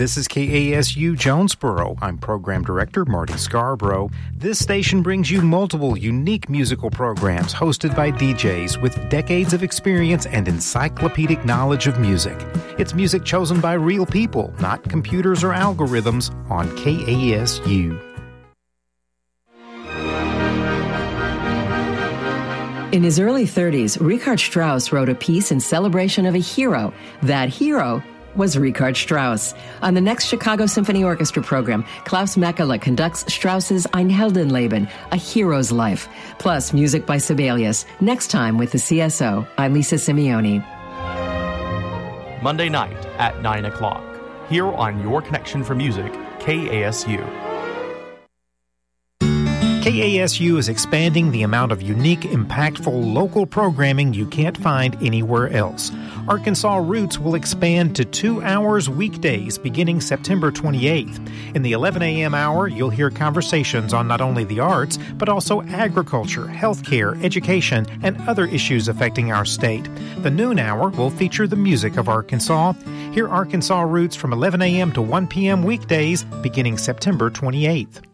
This is KASU Jonesboro. I'm Program Director Marty Scarborough. This station brings you multiple unique musical programs hosted by DJs with decades of experience and encyclopedic knowledge of music. It's music chosen by real people, not computers or algorithms, on KASU. In his early 30s, Richard Strauss wrote a piece in celebration of a hero. That hero was Richard Strauss. On the next Chicago Symphony Orchestra program, Klaus Mekele conducts Strauss's Ein Heldenleben, A Hero's Life, plus music by Sibelius. Next time with the CSO, I'm Lisa Simeone. Monday night at 9 o'clock, here on Your Connection for Music, KASU. KASU is expanding the amount of unique, impactful local programming you can't find anywhere else. Arkansas Roots will expand to 2 hours weekdays beginning September 28th. In the 11 a.m. hour, you'll hear conversations on not only the arts, but also agriculture, healthcare, education, and other issues affecting our state. The noon hour will feature the music of Arkansas. Hear Arkansas Roots from 11 a.m. to 1 p.m. weekdays beginning September 28th.